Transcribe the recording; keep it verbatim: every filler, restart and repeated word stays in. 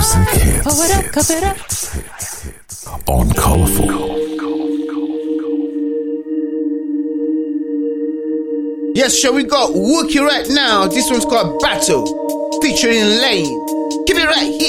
Music hits. Pull it up, cup it up. Hits, hits, hits. On Colourful. Yes, sure, we got Wookie right now. This one's called Battle, featuring Lane. Keep it right here.